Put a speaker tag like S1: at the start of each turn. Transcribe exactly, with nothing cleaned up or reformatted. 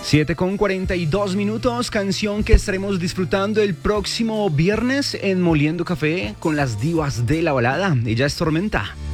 S1: siete con cuarenta y dos minutos, canción que estaremos disfrutando el próximo viernes en Moliendo Café con las divas de la balada. Ella es Tormenta.